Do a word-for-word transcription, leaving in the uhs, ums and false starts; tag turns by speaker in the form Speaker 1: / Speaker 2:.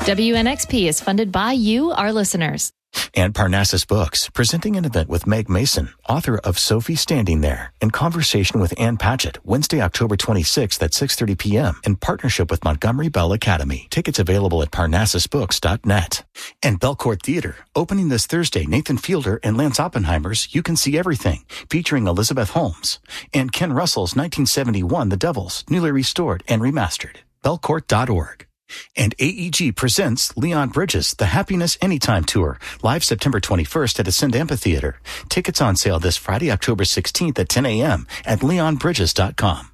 Speaker 1: W N X P is funded by you, our listeners.
Speaker 2: And Parnassus Books, presenting an event with Meg Mason, author of Sophie Standing There, in conversation with Ann Patchett, Wednesday, October twenty-sixth at six thirty p.m. in partnership with Montgomery Bell Academy. Tickets available at parnassus books dot net. And Belcourt Theater, opening this Thursday, Nathan Fielder and Lance Oppenheimer's You Can See Everything, featuring Elizabeth Holmes, and Ken Russell's nineteen seventy-one The Devils, newly restored and remastered. belcourt dot org. And A E G presents Leon Bridges, The Happiness Anytime Tour, live September twenty-first at Ascend Amphitheater. Tickets on sale this Friday, October sixteenth at ten a.m. at leon bridges dot com.